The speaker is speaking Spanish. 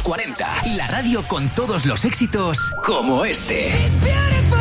40. La radio con todos los éxitos como este. It's beautiful.